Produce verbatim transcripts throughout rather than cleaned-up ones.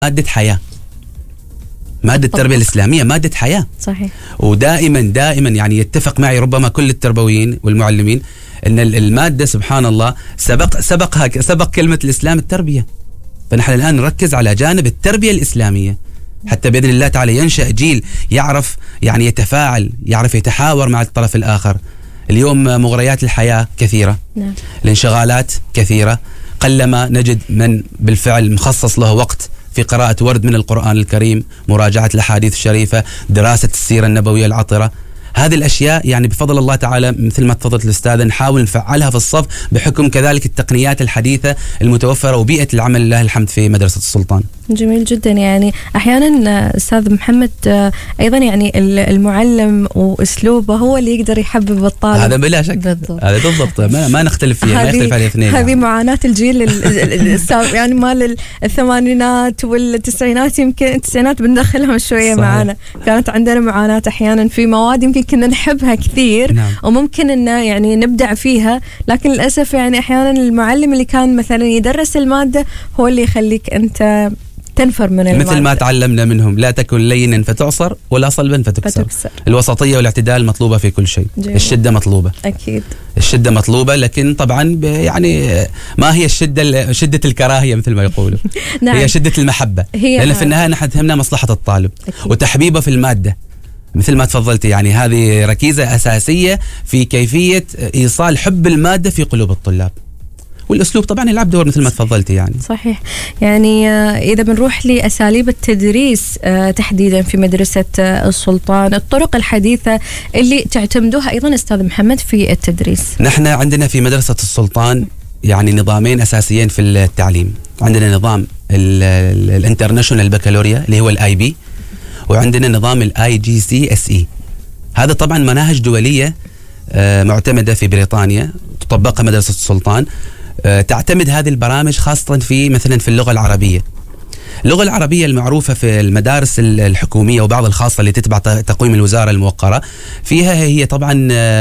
مادة حياة. مادة التربية الإسلامية مادة حياة. صحيح. ودائما دائما يعني يتفق معي ربما كل التربويين والمعلمين أن المادة سبحان الله سبق سبقها سبق كلمة الإسلام التربية. فنحن الآن نركز على جانب التربية الإسلامية حتى بإذن الله تعالى ينشأ جيل يعرف يعني يتفاعل، يعرف يتحاور مع الطرف الآخر. اليوم مغريات الحياة كثيرة. نعم. الانشغالات كثيرة، قلما نجد من بالفعل مخصص له وقت في قراءة ورد من القرآن الكريم، مراجعة الأحاديث الشريفة، دراسة السيرة النبوية العطرة. هذه الأشياء يعني بفضل الله تعالى مثل ما تفضلت الأستاذة نحاول نفعلها في الصف بحكم كذلك التقنيات الحديثة المتوفرة وبيئة العمل لله الحمد في مدرسة السلطان. جميل جدا. يعني أحيانا أستاذ محمد أيضا يعني المعلم وأسلوبه هو اللي يقدر يحبب الطالب. هذا بلا شك. بالضبط. هذا بالضبط ما, ما نختلف فيه، ما يختلف عليه اثنين. هذه معاناة الجيل يعني مال الثمانينات والتسعينات، يمكن التسعينات بندخلهم شوية معنا. كانت عندنا معاناة أحيانا في مواد يمكن كنا نحبها كثير. نعم. وممكن إنه يعني نبدع فيها، لكن للأسف يعني أحيانا المعلم اللي كان مثلا يدرس المادة هو اللي يخليك أنت تنفر من المادة. مثل ما تعلمنا منهم، لا تكن لينا فتعصر ولا صلبا فتكسر. فتكسر. الوسطية والاعتدال مطلوبة في كل شيء. جميل. الشدة مطلوبة. أكيد الشدة مطلوبة، لكن طبعا يعني ما هي الشدة شدة الكراهية مثل ما يقولوا. نعم. هي شدة المحبة، لأن في النهاية نحن تهمنا مصلحة الطالب. أكيد. وتحبيبه في المادة مثل ما تفضلتي. يعني هذه ركيزة أساسية في كيفية إيصال حب المادة في قلوب الطلاب، والأسلوب طبعا يلعب دور مثل ما تفضلتي. يعني صحيح. يعني إذا بنروح لأساليب التدريس تحديدا في مدرسة السلطان، الطرق الحديثة اللي تعتمدوها أيضا أستاذ محمد في التدريس. نحن عندنا في مدرسة السلطان يعني نظامين أساسيين في التعليم. عندنا نظام الانترناشونال بكالوريا اللي هو الاي بي، وعندنا نظام الاي جي سي اس اي. هذا طبعا مناهج دولية معتمدة في بريطانيا تطبقها مدرسة السلطان. تعتمد هذه البرامج خاصة في مثلا في اللغة العربية. اللغة العربية المعروفة في المدارس الحكومية وبعض الخاصة اللي تتبع تقويم الوزارة الموقرة فيها هي طبعا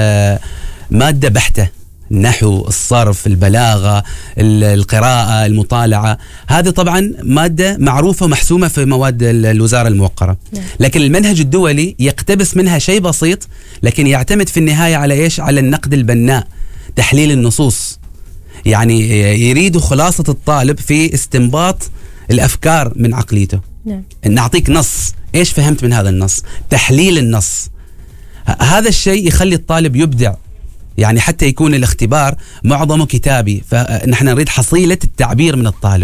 مادة بحتة، النحو، الصرف، البلاغة، القراءة، المطالعة. هذه طبعا مادة معروفة ومحسومة في مواد الوزارة الموقرة. لكن المنهج الدولي يقتبس منها شيء بسيط، لكن يعتمد في النهاية على إيش؟ على النقد البناء، تحليل النصوص. يعني يريد خلاصة الطالب في استنباط الأفكار من عقليته. نعم. إن أعطيك نص، إيش فهمت من هذا النص؟ تحليل النص. هذا الشيء يخلي الطالب يبدع، يعني حتى يكون الاختبار معظمه كتابي، فنحن نريد حصيلة التعبير من الطالب.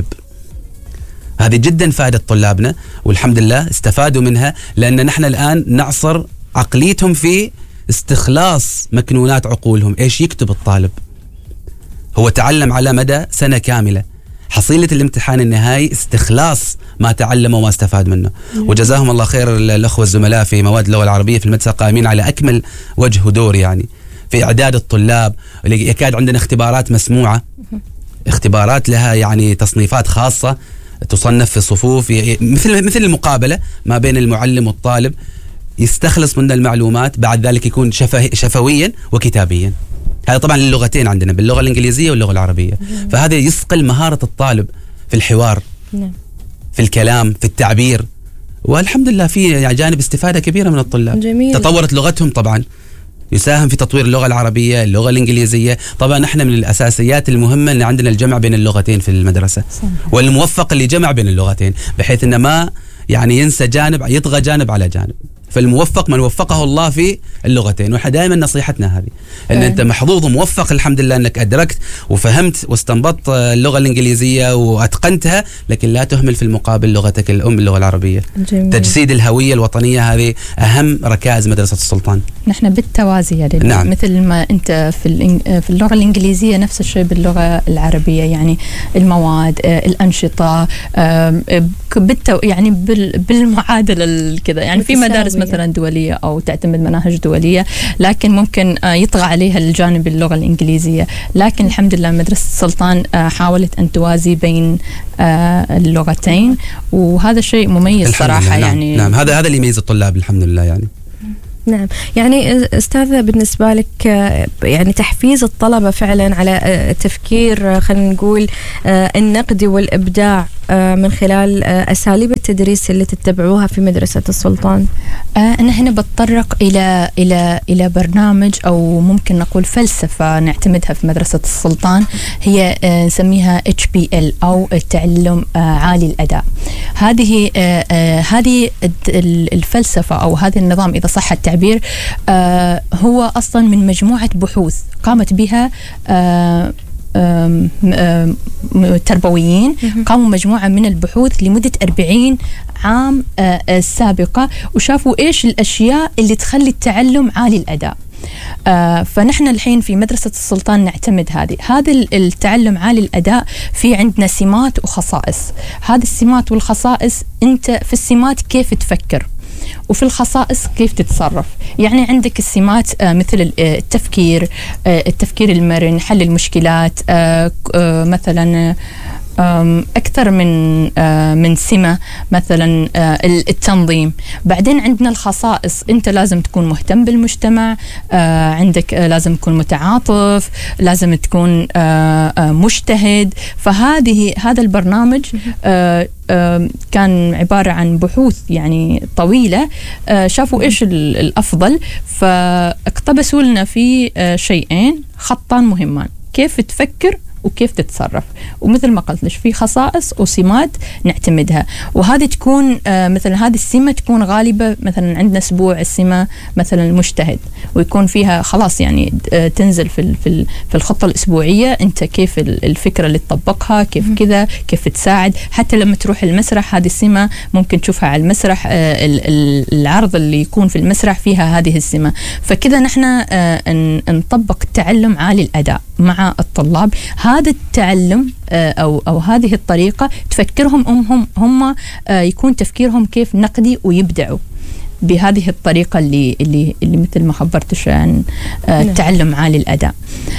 هذه جدا فائدة طلابنا والحمد لله استفادوا منها، لأن نحن الآن نعصر عقليتهم في استخلاص مكنونات عقولهم. إيش يكتب الطالب؟ هو تعلم على مدى سنة كاملة، حصيلة الامتحان النهائي استخلاص ما تعلم وما استفاد منه. وجزاهم الله خير الأخوة الزملاء في مواد اللغة العربية في المدرسة قائمين على أكمل وجه ودور يعني في إعداد الطلاب. يكاد عندنا اختبارات مسموعة، اختبارات لها يعني تصنيفات خاصة تصنف في صفوف، مثل مثل المقابلة ما بين المعلم والطالب، يستخلص من المعلومات، بعد ذلك يكون شفويا وكتابيا. هذا طبعا للغتين عندنا، باللغة الإنجليزية واللغة العربية. مم. فهذا يصقل مهارة الطالب في الحوار. مم. في الكلام، في التعبير، والحمد لله في يعني جانب استفادة كبيرة من الطلاب. جميل. تطورت لغتهم طبعا، يساهم في تطوير اللغة العربية، اللغة الإنجليزية. طبعا احنا من الأساسيات المهمة أن عندنا الجمع بين اللغتين في المدرسة. صحيح. والموفق اللي جمع بين اللغتين بحيث أنه ما يعني ينسى جانب، يطغى جانب على جانب. فالموفق من وفقه الله في اللغتين. وإحنا دائما نصيحتنا هذه أن أنت محظوظ وموفق الحمد لله أنك أدركت وفهمت واستنبطت اللغة الإنجليزية وأتقنتها، لكن لا تهمل في المقابل لغتك الأم اللغة العربية. جميل. تجسيد الهوية الوطنية هذه أهم ركائز مدرسة السلطان. نحن بالتوازي يعني. نعم. مثل ما أنت في في اللغة الإنجليزية نفس الشيء باللغة العربية، يعني المواد، الأنشطة، بالتو يعني بالمعادلة كذا. يعني في مدارس مثلا دولية أو تعتمد مناهج دولية، لكن ممكن يطغى عليها الجانب اللغة الإنجليزية. لكن الحمد لله مدرسة السلطان حاولت أن توازي بين اللغتين، وهذا شيء مميز صراحة. نعم. يعني نعم، هذا هذا اللي يميز الطلاب الحمد لله يعني. نعم. يعني أستاذة بالنسبة لك يعني تحفيز الطلبة فعلا على التفكير خلينا نقول النقدي والإبداع من خلال أساليب التدريس اللي تتبعوها في مدرسة السلطان. أنا هنا بتطرق إلى إلى إلى برنامج أو ممكن نقول فلسفة نعتمدها في مدرسة السلطان، هي نسميها إتش بي إل أو التعلم عالي الأداء. هذه هذه الفلسفة أو هذا النظام إذا صح التعبير هو أصلا من مجموعة بحوث قامت بها تربويين، قاموا مجموعة من البحوث لمدة أربعين عام السابقة، وشافوا إيش الأشياء اللي تخلي التعلم عالي الأداء. آه فنحن الحين في مدرسة السلطان نعتمد هذه هذا التعلم عالي الأداء. في عندنا سمات وخصائص. هذه السمات والخصائص أنت في السمات كيف تفكر، وفي الخصائص كيف تتصرف. يعني عندك السمات آه مثل التفكير آه التفكير المرن، حل المشكلات، آه آه مثلا أكثر من من سمة، مثلا التنظيم. بعدين عندنا الخصائص، أنت لازم تكون مهتم بالمجتمع، عندك لازم تكون متعاطف، لازم تكون مجتهد. فهذه هذا البرنامج كان عبارة عن بحوث يعني طويلة، شافوا إيش الأفضل، فاقتبسوا لنا في شيئين خطان مهمان: كيف تفكر وكيف تتصرف. ومثل ما قلت لك في خصائص وسمات نعتمدها، وهذه تكون آه مثلا هذه السمة تكون غالبة. مثلا عندنا أسبوع السمة مثلا المجتهد، ويكون فيها خلاص يعني آه تنزل في في في الخطة الأسبوعية أنت كيف الفكرة اللي تطبقها، كيف كذا، كيف تساعد. حتى لما تروح المسرح هذه السمة ممكن تشوفها على المسرح، آه العرض اللي يكون في المسرح فيها هذه السمة. فكذا نحن آه نطبق التعلم عالي الأداء مع الطلاب. هذا التعلم أو أو هذه الطريقة تفكرهم هم هم يكون تفكيرهم كيف نقدي ويبدعوا بهذه الطريقة اللي اللي اللي مثل ما خبرتش عن التعلم عالي الأداء.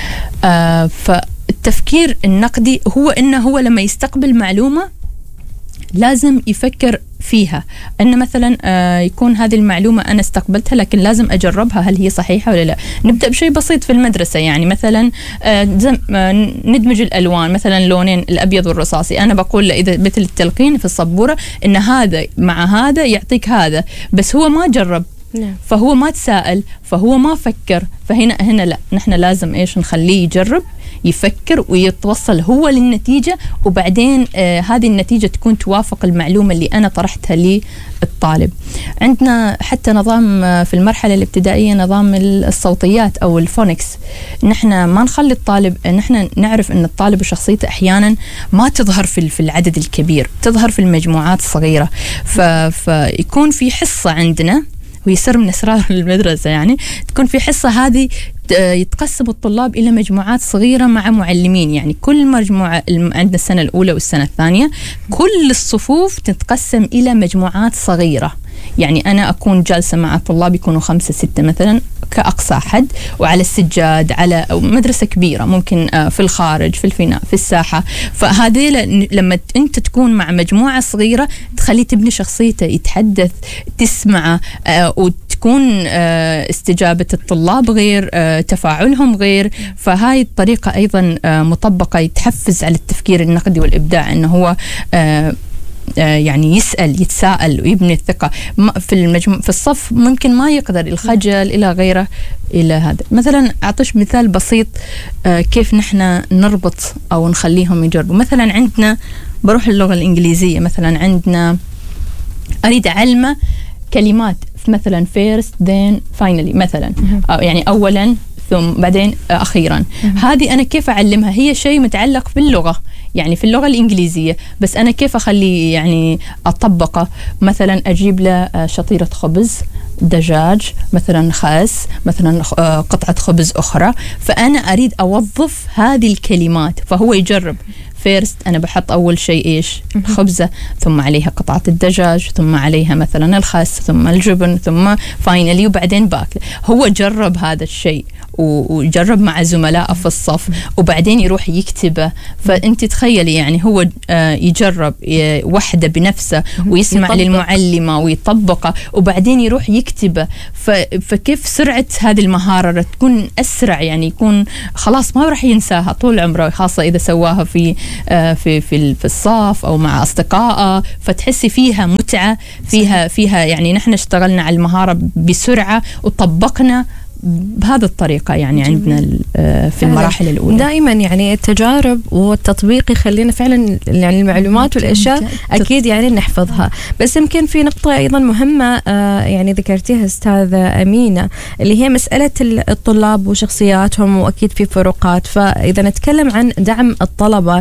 فالتفكير النقدي هو إنه هو لما يستقبل معلومة لازم يفكر فيها، أن مثلا آه يكون هذه المعلومة أنا استقبلتها لكن لازم أجربها هل هي صحيحة ولا لا. نبدأ بشيء بسيط في المدرسة، يعني مثلا آه آه ندمج الألوان، مثلا لونين الأبيض والرصاصي. أنا بقول له إذا مثل التلقين في السبورة إن هذا مع هذا يعطيك هذا، بس هو ما جرب، فهو ما تساءل، فهو ما فكر. فهنا هنا لا، نحن لازم إيش نخليه يجرب، يفكر ويتوصل هو للنتيجة، وبعدين آه هذه النتيجة تكون توافق المعلومة اللي أنا طرحتها للطالب. عندنا حتى نظام آه في المرحلة الابتدائية نظام الصوتيات أو الفونكس. نحن ما نخلي الطالب، نحن نعرف أن الطالب وشخصيته أحيانا ما تظهر في في العدد الكبير، تظهر في المجموعات الصغيرة. فيكون في حصة عندنا، وهي سر من أسرار المدرسة، يعني تكون في حصة هذه يتقسم الطلاب إلى مجموعات صغيرة مع معلمين. يعني كل مجموعة عندنا السنة الأولى والسنة الثانية كل الصفوف تتقسم إلى مجموعات صغيرة. يعني أنا أكون جالسة مع الطلاب يكونوا خمسة ستة مثلا كأقصى حد، وعلى السجاد، على أو مدرسة كبيرة ممكن في الخارج، في الفناء، في الساحة. فهذه لما أنت تكون مع مجموعة صغيرة تخليه تبني شخصيته، يتحدث، تسمع، وتكون استجابة الطلاب غير، تفاعلهم غير. فهاي الطريقة أيضا مطبقة، يتحفز على التفكير النقدي والإبداع، أنه هو يعني يسأل، يتساءل ويبني الثقة في المجموع. في الصف ممكن ما يقدر، الخجل إلى غيره إلى هذا. مثلا أعطيش مثال بسيط كيف نحن نربط أو نخليهم يجربوا. مثلا عندنا بروح اللغة الإنجليزية، مثلا عندنا أريد أعلمه كلمات مثلا first then finally مثلا، أو يعني أولا ثم بعدين أخيرا. هذه أنا كيف أعلمها؟ هي شيء متعلق باللغة، يعني في اللغة الإنجليزية، بس أنا كيف أخلي يعني أطبقه؟ مثلا أجيب له شطيرة خبز، دجاج، مثلا خس، مثلا قطعة خبز أخرى. فأنا أريد أوظف هذه الكلمات، فهو يجرب. فيرست أنا بحط أول شيء إيش؟ خبزة، ثم عليها قطعة الدجاج، ثم عليها مثلا الخس، ثم الجبن، ثم فاينلي، وبعدين باكل. هو جرب هذا الشيء وجرب مع زملائه في الصف وبعدين يروح يكتبه. فأنت تخيلي يعني هو يجرب وحده بنفسه ويسمع يطبق. للمعلمة ويطبقه وبعدين يروح يكتبه. فكيف سرعة هذه المهارة تكون أسرع، يعني يكون خلاص ما راح ينساها طول عمره، خاصة إذا سواها في في في في الصف أو مع أصدقائه، فتحسي فيها متعة، فيها فيها يعني نحن اشتغلنا على المهارة بسرعة وطبقنا بهذه الطريقة يعني عندنا في المراحل الأولى. دائما يعني التجارب والتطبيق يخلينا فعلا يعني المعلومات والأشياء أكيد يعني نحفظها. بس يمكن في نقطة أيضا مهمة يعني ذكرتيها أستاذة أمينة، اللي هي مسألة الطلاب وشخصياتهم، وأكيد في فروقات. فإذا نتكلم عن دعم الطلبة،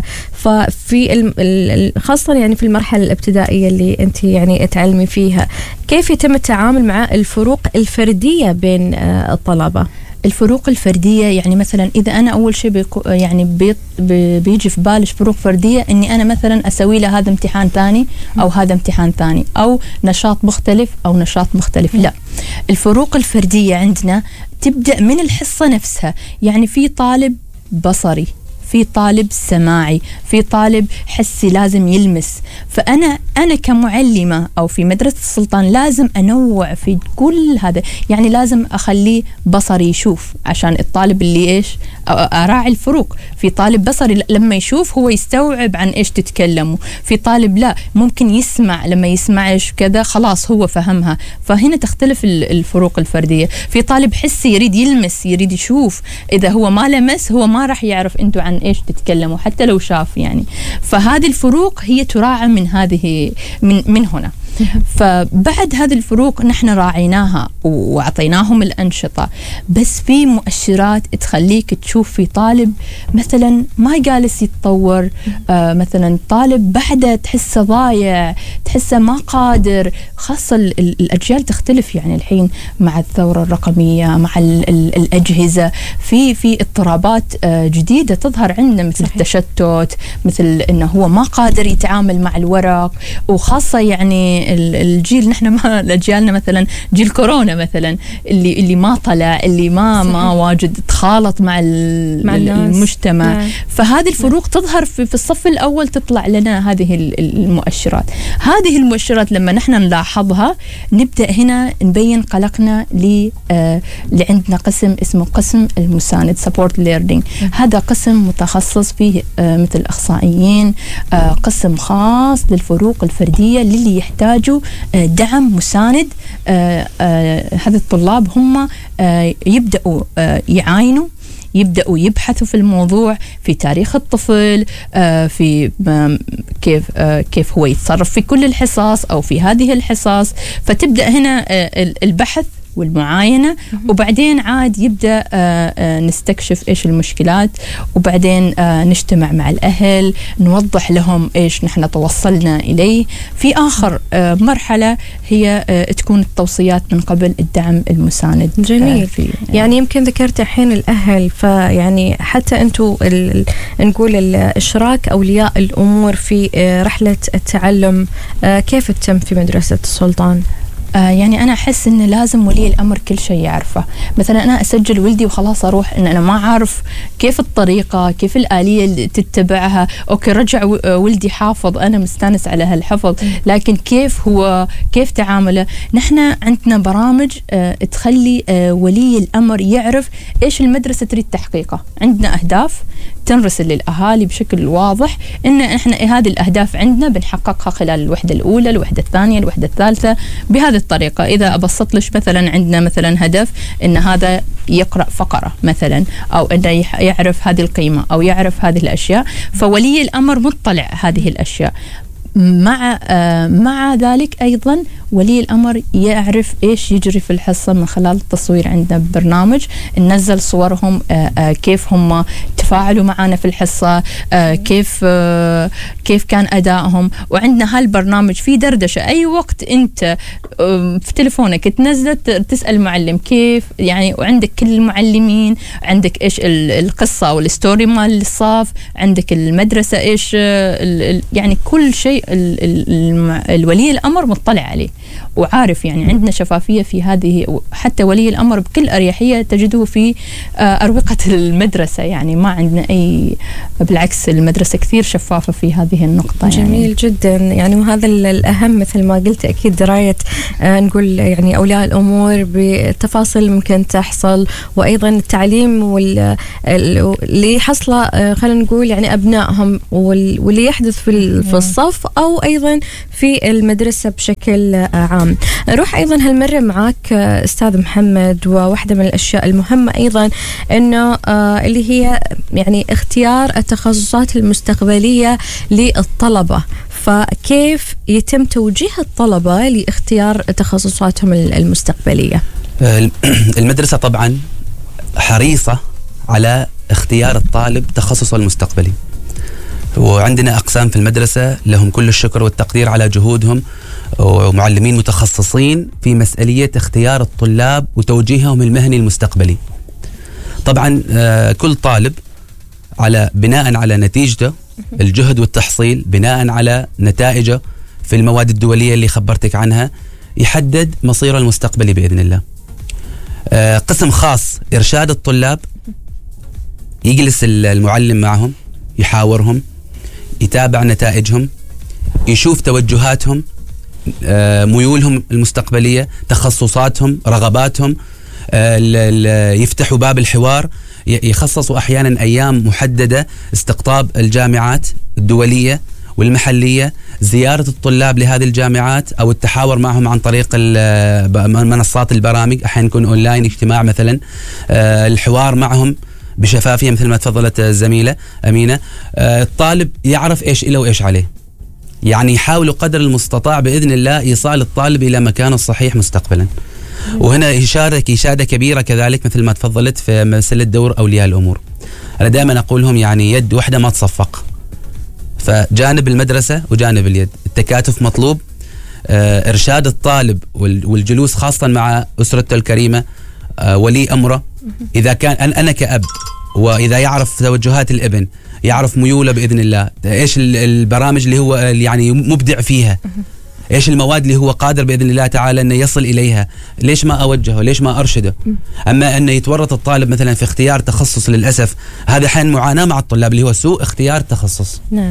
ففي خاصة يعني في المرحلة الابتدائية اللي أنت يعني تعلمي فيها، كيف يتم التعامل مع الفروق الفردية بين الطلبة؟ الفروق الفردية يعني مثلا إذا أنا أول شيء يعني بي بيجي في بالي فروق فردية، إني أنا مثلا أسوي له هذا امتحان ثاني أو هذا امتحان ثاني أو نشاط مختلف أو نشاط مختلف. لا، الفروق الفردية عندنا تبدأ من الحصة نفسها. يعني في طالب بصري، في طالب سماعي، في طالب حسي لازم يلمس. فأنا أنا كمعلمة أو في مدرسة السلطان لازم أنوع في كل هذا. يعني لازم أخليه بصري يشوف عشان الطالب اللي إيش أراعي الفروق. في طالب بصري لما يشوف هو يستوعب عن إيش تتكلموا، في طالب لا ممكن يسمع، لما يسمعش كذا خلاص هو فهمها. فهنا تختلف الفروق الفردية. في طالب حسي يريد يلمس، يريد يشوف، إذا هو ما لمس هو ما راح يعرف أنتوا عن إيش تتكلموا حتى لو شاف يعني. فهذه الفروق هي تراعى من هذه من من هنا. فبعد هذه الفروق نحن راعيناها وأعطيناهم الأنشطة، بس في مؤشرات تخليك تشوف في طالب مثلا ما جالس يتطور، آه مثلا طالب بعده تحسه ضايع، تحسه ما قادر. خاصة الأجيال تختلف يعني الحين مع الثورة الرقمية، مع ال ال الأجهزة، في في اضطرابات آه جديدة تظهر عندنا، مثل التشتت، مثل إنه هو ما قادر يتعامل مع الورق. وخاصة يعني الجيل نحن ما لأجيالنا مثلا جيل كورونا مثلا، اللي اللي ما طلع، اللي ما صحيح. ما واجد تخالط مع, مع المجتمع. نعم. فهذه الفروق تظهر في, في الصف الأول، تطلع لنا هذه المؤشرات. هذه المؤشرات لما نحن نلاحظها نبدأ هنا نبين قلقنا ل آه لعندنا قسم اسمه قسم المساند support learning. هذا قسم متخصص فيه آه مثل أخصائيين، آه قسم خاص للفروق الفردية للي يحتاج دعم مساند. آه آه هذه الطلاب هم آه يبدأوا آه يعاينوا، يبدأوا يبحثوا في الموضوع، في تاريخ الطفل، آه في كيف آه كيف هو يتصرف في كل الحصص أو في هذه الحصص. فتبدأ هنا آه البحث والمعاينة، وبعدين عاد يبدأ آآ آآ نستكشف إيش المشكلات، وبعدين نجتمع مع الأهل، نوضح لهم إيش نحن توصلنا إليه. في آخر مرحلة هي تكون التوصيات من قبل الدعم المساند. جميل. في يعني يمكن ذكرت الحين الأهل، فيعني حتى أنتوا نقول الإشراك أولياء الأمور في رحلة التعلم كيف تتم في مدرسة السلطان؟ آه يعني أنا أحس إن لازم ولي الأمر كل شيء يعرفه. مثلا أنا أسجل ولدي وخلاص أروح إن أنا ما أعرف كيف الطريقة، كيف الآلية اللي تتبعها. أوكي رجع ولدي حافظ، أنا مستانس على هالحفظ، لكن كيف هو كيف تعامله. نحن عندنا برامج آه تخلي آه ولي الأمر يعرف إيش المدرسة تريد تحقيقه. عندنا أهداف تنرسل للأهالي بشكل واضح، إن إحنا هذه الأهداف عندنا بنحققها خلال الوحدة الأولى، الوحدة الثانية، الوحدة الثالثة، بهذه الطريقة. إذا أبسط لش مثلا عندنا مثلا هدف إن هذا يقرأ فقرة مثلا، أو إنه يعرف هذه القيمة أو يعرف هذه الأشياء، فولي الأمر مطلع هذه الأشياء. مع آه مع ذلك أيضا ولي الأمر يعرف إيش يجري في الحصة من خلال التصوير. عندنا برنامج ننزل صورهم آه آه كيف هم تفاعلوا معنا في الحصة، كيف كيف كان أدائهم. وعندنا هالبرنامج فيه دردشة، أي وقت أنت في تلفونك تنزل تسأل المعلم كيف يعني، وعندك كل المعلمين، عندك إيش القصة والستوري مال الصف، عندك المدرسة إيش يعني كل شيء الولي الأمر مطلع عليه وعارف. يعني عندنا شفافية في هذه، حتى ولي الأمر بكل أريحية تجده في أروقة المدرسة. يعني ما عندنا أي، بالعكس المدرسة كثير شفافة في هذه النقطة. جميل يعني. جدا يعني، وهذا الأهم مثل ما قلت، أكيد دراية آه نقول يعني أولياء الأمور بالتفاصيل ممكن تحصل، وأيضا التعليم واللي حصله آه خلينا نقول يعني أبنائهم واللي يحدث في في الصف أو أيضا في المدرسة بشكل آه عام. نروح أيضا هالمرة معاك آه أستاذ محمد، وواحدة من الأشياء المهمة أيضا إنه آه اللي هي يعني اختيار التخصصات المستقبلية للطلبة. فكيف يتم توجيه الطلبة لاختيار تخصصاتهم المستقبلية؟ المدرسة طبعا حريصة على اختيار الطالب تخصصه المستقبلي، وعندنا أقسام في المدرسة لهم كل الشكر والتقدير على جهودهم، ومعلمين متخصصين في مسألية اختيار الطلاب وتوجيههم المهني المستقبلي. طبعا كل طالب على بناء على نتيجته الجهد والتحصيل، بناء على نتائجه في المواد الدولية اللي خبرتك عنها، يحدد مصيره المستقبلي بإذن الله. آه قسم خاص إرشاد الطلاب، يجلس المعلم معهم، يحاورهم، يتابع نتائجهم، يشوف توجهاتهم، آه ميولهم المستقبلية، تخصصاتهم، رغباتهم، آه يفتحوا باب الحوار، يخصصوا أحيانا أيام محددة استقطاب الجامعات الدولية والمحلية، زيارة الطلاب لهذه الجامعات أو التحاور معهم عن طريق منصات البرامج، أحيانا يكون أونلاين اجتماع مثلا، الحوار معهم بشفافية مثل ما تفضلت الزميلة أمينة. الطالب يعرف إيش إله وإيش عليه، يعني يحاولوا قدر المستطاع بإذن الله إيصال الطالب إلى مكانه الصحيح مستقبلا. وهنا إشارة إشادة كبيرة كذلك مثل ما تفضلت في مسألة دور أولياء الأمور. أنا دائما أقول لهم يعني يد واحدة ما تصفق، فجانب المدرسة وجانب اليد، التكاتف مطلوب. آه إرشاد الطالب والجلوس خاصة مع أسرته الكريمة، آه ولي أمره، إذا كان أنا كأب، وإذا يعرف توجهات الابن، يعرف ميوله بإذن الله، إيش البرامج اللي هو يعني مبدع فيها، ايش المواد اللي هو قادر باذن الله تعالى انه يصل اليها، ليش ما اوجهه، ليش ما ارشده. اما انه يتورط الطالب مثلا في اختيار تخصص، للاسف هذا حين معاناه مع الطلاب اللي هو سوء اختيار تخصص. نعم.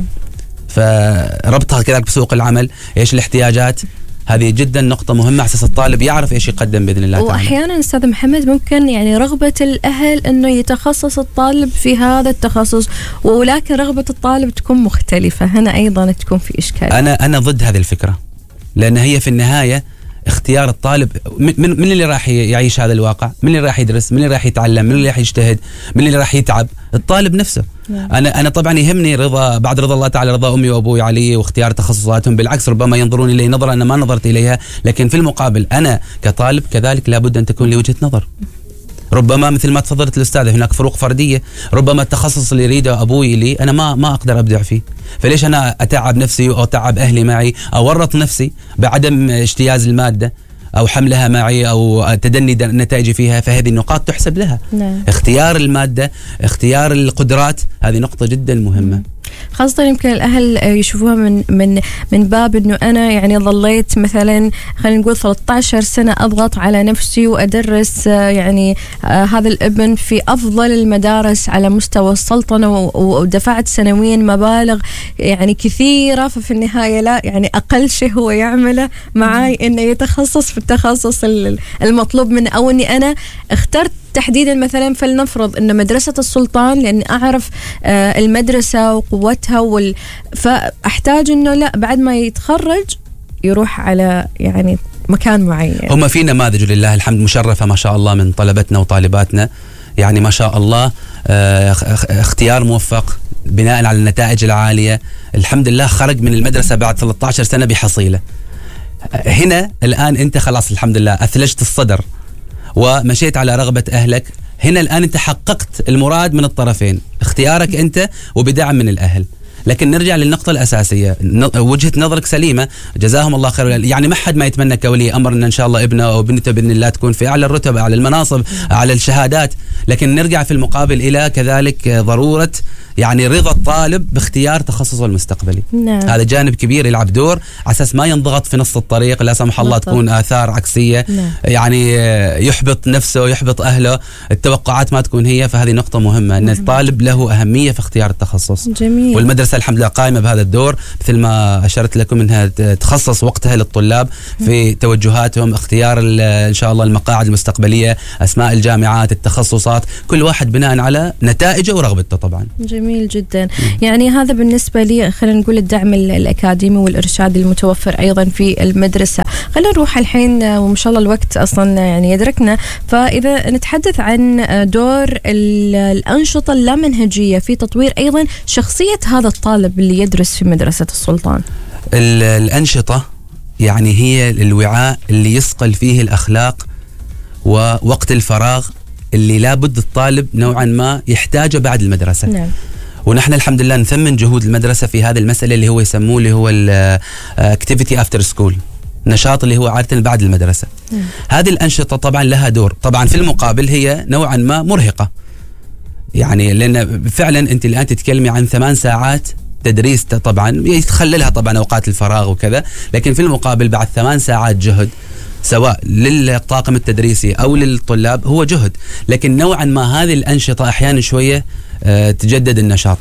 فربطها كذلك بسوق العمل، ايش الاحتياجات، هذه جدا نقطة مهمة على اساس الطالب يعرف ايش يقدم باذن الله تعالى. واحيانا استاذ محمد ممكن يعني رغبة الاهل انه يتخصص الطالب في هذا التخصص، ولكن رغبة الطالب تكون مختلفة، هنا ايضا تكون في اشكال. انا انا ضد هذه الفكرة، لأن هي في النهاية اختيار الطالب. من, من اللي راح يعيش هذا الواقع؟ من اللي راح يدرس؟ من اللي راح يتعلم؟ من اللي راح يجتهد؟ من اللي راح يتعب؟ الطالب نفسه. نعم. أنا أنا طبعا يهمني رضا، بعد رضا الله تعالى رضا أمي وأبوي علي واختيار تخصصاتهم، بالعكس ربما ينظرون إلي نظرة أنا ما نظرت إليها، لكن في المقابل أنا كطالب كذلك لابد أن تكون لي وجهة نظر. ربما مثل ما تفضلت الأستاذة هناك فروق فردية، ربما التخصص اللي يريده أبوي لي أنا ما ما أقدر أبدع فيه، فليش أنا أتعب نفسي أو أتعب أهلي معي أو أورط نفسي بعدم اجتياز المادة أو حملها معي أو تدني نتائجي فيها؟ فهذه النقاط تحسب لها. نعم. اختيار المادة، اختيار القدرات، هذه نقطة جدا مهمة. خاصة يمكن الأهل يشوفوها من من من باب إنه أنا يعني ظليت مثلا خلينا نقول ثلاثة عشر سنة أضغط على نفسي وأدرس يعني هذا الابن في أفضل المدارس على مستوى السلطنة، ودفعت سنويا مبالغ يعني كثيرة، ففي النهاية لا يعني أقل شيء هو يعمله معي إنه يتخصص في التخصص المطلوب منه، أو إني أنا اخترت تحديدا مثلا فلنفرض ان مدرسة السلطان لاني اعرف آه المدرسة وقوتها وال... فاحتاج انه لا بعد ما يتخرج يروح على يعني مكان معين. هم في نماذج لله الحمد مشرفة ما شاء الله من طلبتنا وطالباتنا، يعني ما شاء الله آه اختيار موفق بناء على النتائج العالية، الحمد لله خرج من المدرسة بعد ثلاثة عشر سنة بحصيلة. هنا الآن أنت خلاص الحمد لله أثلجت الصدر ومشيت على رغبة أهلك، هنا الآن أنت حققت المراد من الطرفين، اختيارك أنت وبدعم من الأهل. لكن نرجع للنقطة الأساسية، وجهة نظرك سليمة جزاهم الله خير. يعني ما حد ما يتمنى كولي أمر أن إن شاء الله ابنه أو بنته بإذن الله تكون في أعلى الرتب، أعلى المناصب، أعلى الشهادات، لكن نرجع في المقابل إلى كذلك ضرورة يعني رضا الطالب باختيار تخصصه المستقبلي. نعم. هذا جانب كبير يلعب دور على أساس ما ينضغط في نص الطريق لا سمح الله تكون آثار عكسية. نعم. يعني يحبط نفسه يحبط أهله، التوقعات ما تكون هي. فهذه نقطة مهمة أن الطالب له أهمية في اختيار التخصص. جميل. والمدرسة الحمد لله قائمة بهذا الدور، مثل ما أشرت لكم أنها تخصص وقتها للطلاب في توجهاتهم، اختيار إن شاء الله المقاعد المستقبلية، أسماء الجامعات، التخصصات، كل واحد بناء على نتائجه ورغبته طبعا. جميل جدا. يعني هذا بالنسبة لي خلينا نقول الدعم الأكاديمي والإرشاد المتوفر أيضا في المدرسة. خلينا نروح الحين وما شاء الله الوقت أصلا يعني يدركنا، فإذا نتحدث عن دور الأنشطة اللامنهجية في تطوير أيضا شخصية هذا الطالب اللي يدرس في مدرسة السلطان. الأنشطة يعني هي الوعاء اللي يصقل فيه الأخلاق ووقت الفراغ اللي لابد الطالب نوعا ما يحتاجه بعد المدرسة. نعم. ونحن الحمد لله نثمن جهود المدرسة في هذه المسألة اللي هو يسموه اللي هو الاكتيفيتي افتر سكول، نشاط اللي هو عادة بعد المدرسة. مم. هذه الأنشطة طبعا لها دور، طبعا في المقابل هي نوعا ما مرهقة، يعني لأن فعلا أنت الآن تتكلمي عن ثمان ساعات تدريس، طبعا يتخللها طبعا أوقات الفراغ وكذا، لكن في المقابل بعد ثمان ساعات جهد سواء للطاقم التدريسي أو للطلاب هو جهد. لكن نوعا ما هذه الأنشطة أحيانا شوية أه تجدد النشاط.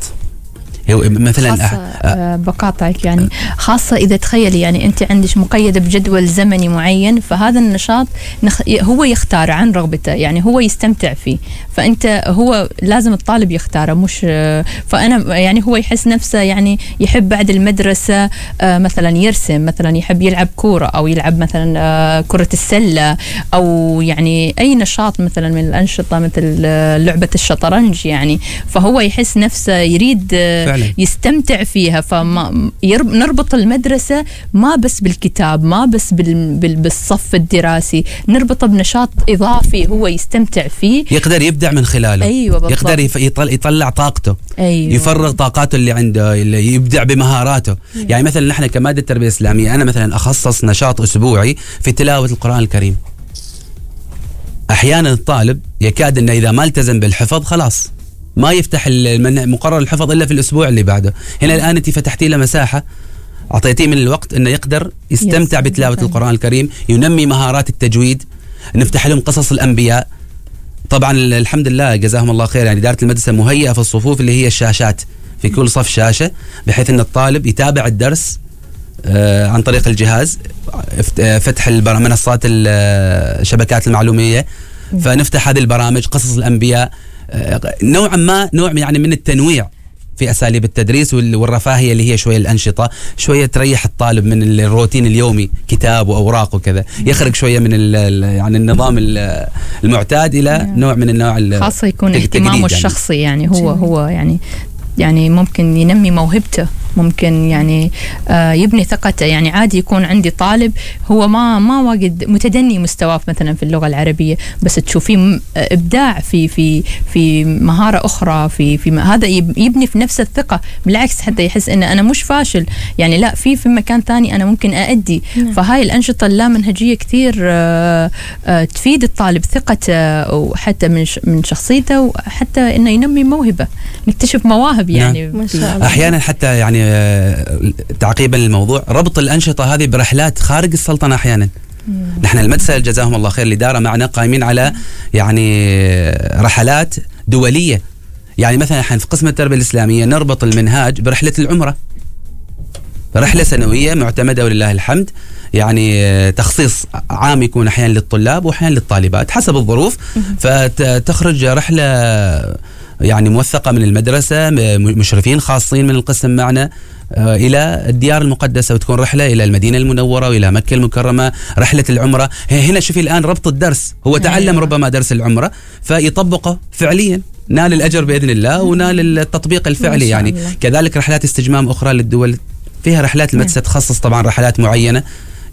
مثلا خاصة بقاطعك يعني خاصة إذا تخيلي يعني أنت عندك مقيدة بجدول زمني معين، فهذا النشاط هو يختار عن رغبته، يعني هو يستمتع فيه، فأنت هو لازم الطالب يختاره مش. فأنا يعني هو يحس نفسه يعني يحب بعد المدرسة مثلا يرسم، مثلا يحب يلعب كورة أو يلعب مثلا كرة السلة، أو يعني أي نشاط مثلا من الأنشطة مثل لعبة الشطرنج يعني، فهو يحس نفسه يريد فعلا يستمتع فيها. فنربط المدرسة ما بس بالكتاب، ما بس بالصف الدراسي، نربطه بنشاط إضافي هو يستمتع فيه، يقدر يبدع من خلاله. أيوة بالضبط. يقدر يطلع طاقته. أيوة. يفرغ طاقاته اللي عنده، اللي يبدع بمهاراته. أيوة. يعني مثلا نحن كمادة التربية الإسلامية أنا مثلا أخصص نشاط أسبوعي في تلاوة القرآن الكريم. أحيانا الطالب يكاد أنه إذا ما التزم بالحفظ خلاص ما يفتح مقرر الحفظ إلا في الأسبوع اللي بعده. هنا الآن أنت فتحتي له مساحة، أعطيتيه من الوقت أنه يقدر يستمتع بتلاوة القرآن الكريم، ينمي مهارات التجويد، نفتح لهم قصص الأنبياء. طبعا الحمد لله جزاهم الله خير، يعني إدارة المدرسة مهيئة في الصفوف اللي هي الشاشات، في كل صف شاشة، بحيث أن الطالب يتابع الدرس آه عن طريق الجهاز، فتح منصات الشبكات المعلومية، فنفتح هذه البرامج قصص الأنبياء، نوعا ما نوع يعني من التنويع في أساليب التدريس والرفاهية اللي هي شوية الأنشطة، شوية تريح الطالب من الروتين اليومي، كتاب وأوراق وكذا، يخرج شوية من يعني النظام المعتاد إلى نوع من النوع خاصة يكون اهتمامه الشخصي، يعني هو هو يعني يعني ممكن ينمي موهبته، ممكن يعني آه يبني ثقته. يعني عادي يكون عندي طالب هو ما ما واجد متدني مستواه مثلا في اللغة العربية، بس تشوفيه إبداع في في في مهارة أخرى، في في هذا يبني في نفس الثقة، بالعكس حتى يحس إن أنا مش فاشل، يعني لا في في مكان ثاني أنا ممكن أأدي. فهاي الأنشطة اللامنهجية كثير آه آه تفيد الطالب ثقته، وحتى من من شخصيته، وحتى إنه ينمي موهبة، نكتشف مواهب يعني. ما شاء الله. أحيانا حتى يعني تعقيبا للموضوع، ربط الأنشطة هذه برحلات خارج السلطنة أحيانا. مم. نحن المدرسة جزاهم الله خير الإدارة معنا قائمين على يعني رحلات دولية. يعني مثلا احنا في قسم التربية الإسلامية نربط المنهاج برحلة العمرة، رحلة سنوية معتمدة ولله الحمد، يعني تخصيص عام يكون أحيانا للطلاب وأحيانا للطالبات حسب الظروف. فتخرج رحلة يعني موثقة من المدرسة، مشرفين خاصين من القسم معنا إلى الديار المقدسة، وتكون رحلة إلى المدينة المنورة وإلى مكة المكرمة، رحلة العمرة. هنا شوفي الآن ربط الدرس، هو تعلم ربما درس العمرة فيطبقه فعليا، نال الأجر بإذن الله ونال التطبيق الفعلي. يعني الله. كذلك رحلات استجمام أخرى للدول، فيها رحلات المدرسة تخصص طبعا رحلات معينة،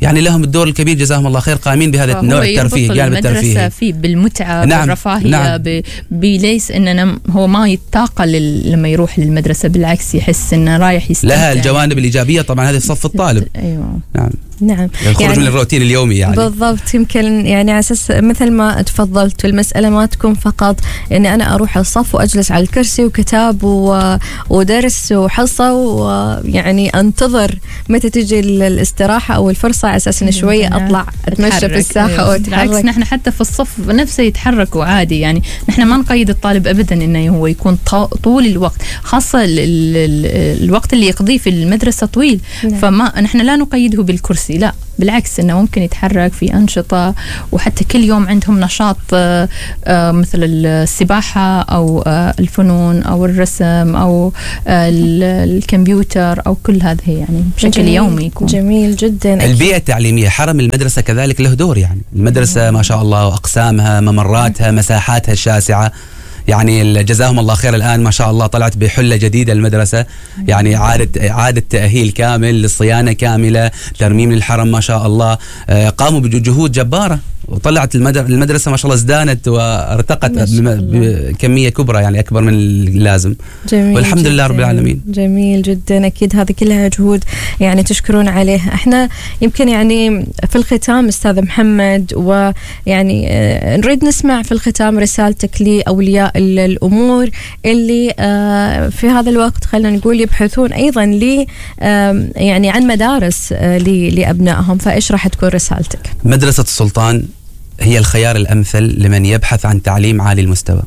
يعني لهم الدور الكبير جزاهم الله خير، قائمين بهذا النوع الترفيه، جانب الترفيه فيه بالمتعة نعم. بالرفاهية نعم. بليس إننا هو ما يتاقل لما يروح للمدرسة، بالعكس يحس إنه رايح يستمتع. لها الجوانب الإيجابية طبعا، هذه في صف الطالب. أيوة. نعم نعم الخروج يعني من الروتين اليومي يعني بالضبط. يمكن يعني على اساس مثل ما تفضلت، المساله ما تكون فقط اني انا اروح الصف واجلس على الكرسي وكتاب و... ودرس وحصه، ويعني انتظر متى تجي الاستراحه او الفرصه على اساس اني شويه اطلع اتمشى في الساحه او اتحرك. بالعكس نحن حتى في الصف نفسه يتحركوا عادي، يعني نحن ما نقيد الطالب ابدا انه هو يكون طول الوقت، خاصه ال... ال... الوقت اللي يقضيه في المدرسه طويل. نعم. فما نحن لا نقيده بالكرسي، لا بالعكس انه ممكن يتحرك في انشطه، وحتى كل يوم عندهم نشاط مثل السباحه او الفنون او الرسم او الكمبيوتر او كل هذه يعني بشكل جميل يومي يكون جميل جدا. البيئه التعليميه، حرم المدرسه كذلك له دور، يعني المدرسه ما شاء الله اقسامها، ممراتها، مساحاتها الشاسعه، يعني جزاهم الله خير الآن ما شاء الله طلعت بحلة جديدة المدرسة، يعني إعادة إعادة تأهيل كامل للصيانة كاملة، ترميم للحرم ما شاء الله، قاموا بجهود جبارة وطلعت المدرسة ما شاء الله ازدانت وارتقت بكمية كبرى، يعني أكبر من اللازم. جميل والحمد جداً. لله رب العالمين. جميل جدا. أكيد هذه كلها جهود يعني تشكرون عليها. احنا يمكن يعني في الختام أستاذ محمد، ويعني نريد نسمع في الختام رسالتك لأولياء الأمور اللي في هذا الوقت خلينا نقول يبحثون أيضا لي يعني عن مدارس لأبنائهم، فإيش راح تكون رسالتك؟ مدرسة السلطان هي الخيار الأمثل لمن يبحث عن تعليم عالي المستوى،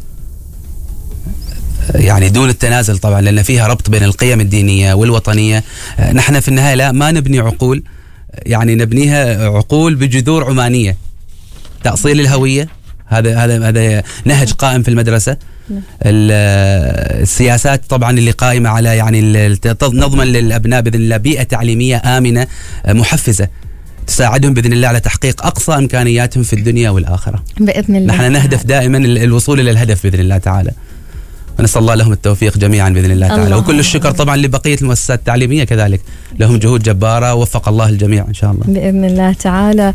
يعني دون التنازل طبعا، لأن فيها ربط بين القيم الدينية والوطنية. نحن في النهاية لا ما نبني عقول، يعني نبنيها عقول بجذور عمانية. تأصيل الهوية هذا هذا هذا نهج قائم في المدرسة. السياسات طبعا اللي قائمة على يعني نضمن للأبناء بإذن الله بيئة تعليمية آمنة محفزة تساعدهم بإذن الله على تحقيق أقصى إمكانياتهم في الدنيا والآخرة بإذن الله. نحن نهدف دائما الوصول إلى الهدف بإذن الله تعالى، ونسأل الله لهم التوفيق جميعا بإذن الله تعالى. الله. وكل الشكر طبعا لبقية المؤسسات التعليمية كذلك، لهم جهود جبارة، وفق الله الجميع إن شاء الله بإذن الله تعالى.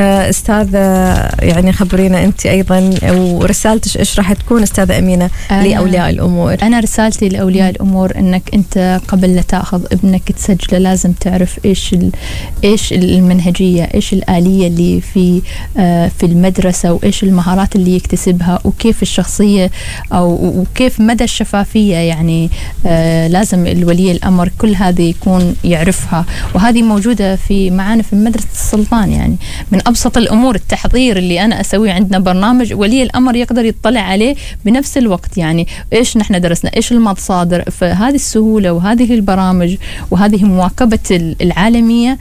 أستاذ يعني خبرينا أنت أيضا ورسالتك إيش راح تكون أستاذة أمينة لأولياء الأمور؟ أنا رسالتي لأولياء الأمور أنك أنت قبل لا تأخذ ابنك تسجله لازم تعرف إيش إيش المنهجية، إيش الآلية اللي في في المدرسة، وإيش المهارات اللي يكتسبها، وكيف الشخصية أو وكيف مدى الشفافية. يعني آه لازم الولي الأمر كل هذه يكون يعرفها، وهذه موجودة في معانا في مدرسة السلطان. يعني من أبسط الأمور التحضير اللي أنا أسويه، عندنا برنامج ولي الأمر يقدر يطلع عليه بنفس الوقت، يعني إيش نحن درسنا، إيش المصادر. فهذه السهولة وهذه البرامج وهذه مواكبة العالمية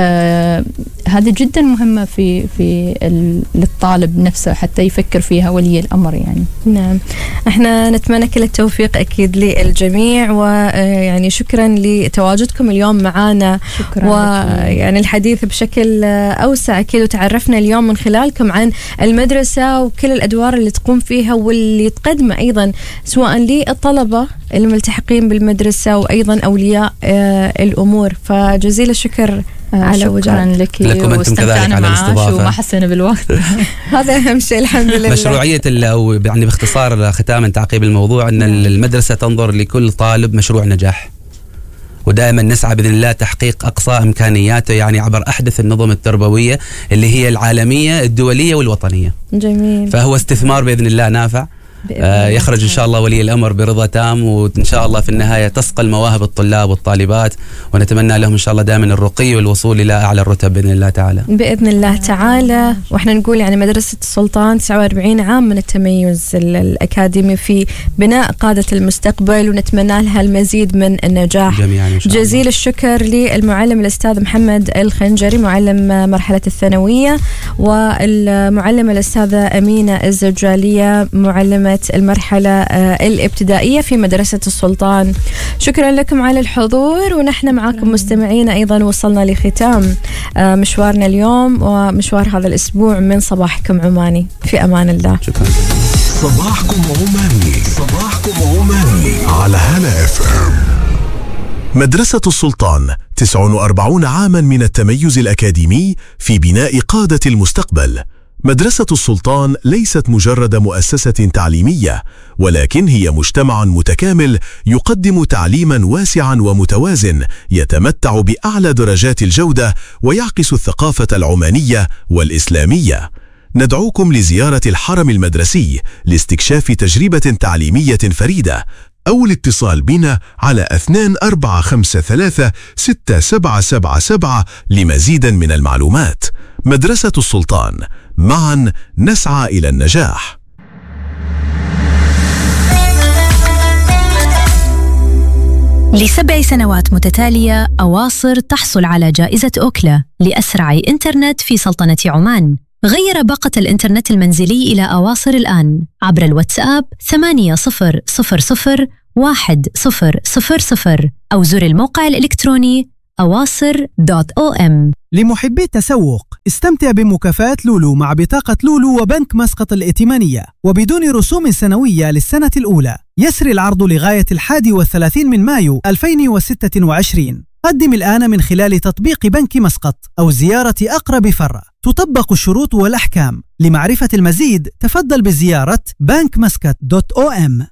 آه هذه جدا مهمة في في للطالب نفسه حتى يفكر فيها ولي الأمر. يعني نعم، احنا نتمنى كل التوفيق أكيد للجميع، ويعني شكرا لتواجدكم اليوم معنا، ويعني الحديث بشكل أوسع أكيد، وتعرفنا اليوم من خلالكم عن المدرسة وكل الأدوار اللي تقوم فيها واللي تقدمه أيضا سواء للطلبة الملتحقين بالمدرسة وأيضا أولياء الأمور. فجزيل الشكر على وجودك لكم أنتم كذلك على الاستضافة، وما حسنا بالوقت هذا أهم شيء الحمد لله. مشروعية أو يعني باختصار ختاما تعقيب الموضوع أن المدرسة تنظر لكل طالب مشروع نجاح، ودائما نسعى بإذن الله تحقيق أقصى إمكانياته، يعني عبر أحدث النظم التربوية اللي هي العالمية الدولية والوطنية. جميل. فهو استثمار بإذن الله نافع، آه يخرج إن شاء الله ولي الأمر برضا تام، وإن شاء الله في النهاية تصقل مواهب الطلاب والطالبات، ونتمنى لهم إن شاء الله دائما الرقي والوصول إلى أعلى الرتب بإذن الله تعالى. بإذن الله تعالى. وإحنا نقول يعني مدرسة السلطان تسعة وأربعين عام من التميز الأكاديمي في بناء قادة المستقبل، ونتمنى لها المزيد من النجاح جميعا إن شاء الله. جزيل الشكر للمعلم الأستاذ محمد الخنجري معلم مرحلة الثانوية، والمعلمة الأستاذة أمينة الزجالية معلمة المرحلة الابتدائية في مدرسة السلطان. شكرا لكم على الحضور، ونحن معاكم مستمعين أيضا. وصلنا لختام مشوارنا اليوم ومشوار هذا الأسبوع من صباحكم عماني. في أمان الله. شكرا. صباحكم عماني، صباحكم عماني على هلا اف ام. مدرسة السلطان تسع وأربعين عاما من التميز الأكاديمي في بناء قادة المستقبل. مدرسة السلطان ليست مجرد مؤسسة تعليمية، ولكن هي مجتمع متكامل يقدم تعليما واسعا ومتوازن يتمتع بأعلى درجات الجودة ويعكس الثقافة العمانية والإسلامية. ندعوكم لزيارة الحرم المدرسي لاستكشاف تجربة تعليمية فريدة، أو الاتصال بنا على اثنين أربعة خمسة ثلاثة ستة سبعة سبعة سبعة لمزيد من المعلومات. مدرسة السلطان، معا نسعى إلى النجاح. لسبع سنوات متتالية أواصر تحصل على جائزة أوكلا لأسرع إنترنت في سلطنة عمان. غير باقة الإنترنت المنزلي إلى أواصر الآن عبر الواتساب ثمانية صفر صفر صفر واحد صفر صفر صفر أو زر الموقع الإلكتروني أواصر دوت أو إم. لمحبي التسوق، استمتع بمكافآت لولو مع بطاقة لولو وبنك مسقط الائتمانية وبدون رسوم سنوية للسنة الأولى. يسري العرض لغاية الحادي والثلاثين من مايو ألفين وستة وعشرين. قدم الآن من خلال تطبيق بنك مسقط أو زيارة أقرب فرع. تطبق الشروط والأحكام. لمعرفة المزيد تفضل بزيارة بنك مسقط دوت أو إم.